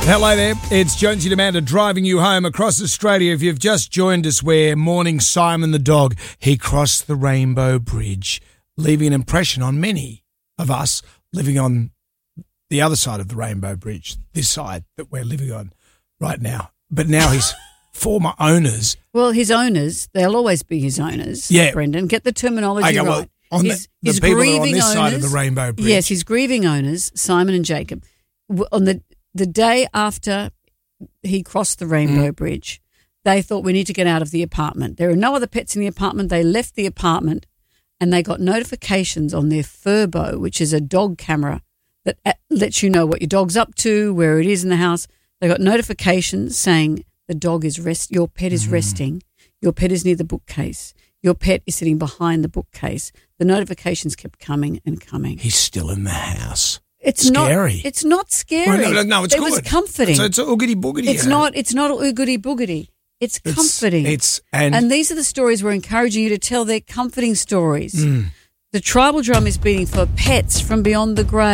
Hello there, it's Jonesy Demanda driving you home across Australia. If you've just joined us, we're mourning Simon the dog. He crossed the Rainbow Bridge, leaving an impression on many of us living on the other side of the Rainbow Bridge, this side that we're living on right now. But now his former owners... Well, his owners, they'll always be his owners, yeah. Brendan. Get the terminology right. Well, on the people that are on this side of the Rainbow Bridge. Yes, his grieving owners, Simon and Jacob, on the day after he crossed the Rainbow Bridge, they thought we need to get out of the apartment. There are no other pets in the apartment. They left the apartment and they got notifications on their Furbo, which is a dog camera that lets you know what your dog's up to, where it is in the house. They got notifications saying the dog is your pet is resting, your pet is near the bookcase, your pet is sitting behind the bookcase. The notifications kept coming and coming. He's still in the house. It's scary. It's not scary. Well, no, it's good. It was comforting. So it's oogity boogity. It's not oogity boogity. It's comforting. And these are the stories we're encouraging you to tell. They're comforting stories. The tribal drum is beating for pets from beyond the grave.